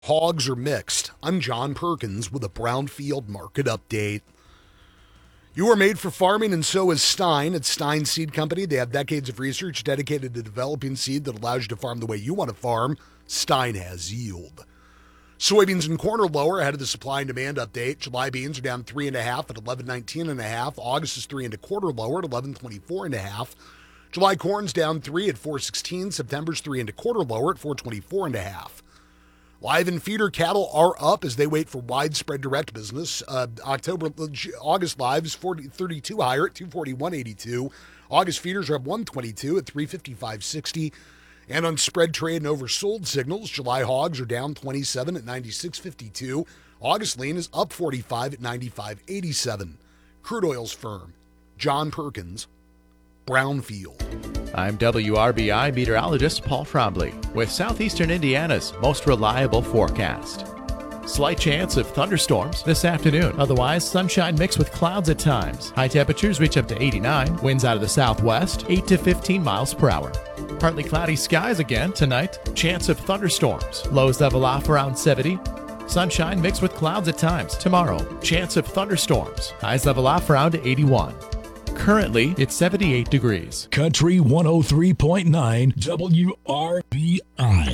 Hogs are mixed. I'm John Perkins with a Brownfield market update. You are made for farming, and so is Stein. It's Stein Seed Company. They have decades of research dedicated to developing seed that allows you to farm the way you want to farm. Stein has yield. Soybeans and corn are lower ahead of the supply and demand update. July beans are down 3.5 at 11.19.5. August is 3.25 lower at 11.24.5. July corn's down 3 at 4.16. September's 3.25 lower at 4.24.5. Live and feeder cattle are up as they wait for widespread direct business. August lives 32 higher at 241.82. August feeders are up 122 at 355.60. And on spread trade and oversold signals, July hogs are down 27 at 96.52. August lean is up 45 at 95.87. Crude oil's firm. John Perkins, Brownfield. I'm WRBI meteorologist Paul Trombley with Southeastern Indiana's most reliable forecast. Slight chance of thunderstorms this afternoon. Otherwise, sunshine mixed with clouds at times. High temperatures reach up to 89. Winds out of the southwest, 8 to 15 miles per hour. Partly cloudy skies again tonight. Chance of thunderstorms. Lows level off around 70. Sunshine mixed with clouds at times. Tomorrow, chance of thunderstorms. Highs level off around 81. Currently, it's 78 degrees. Country 103.9 WRBI.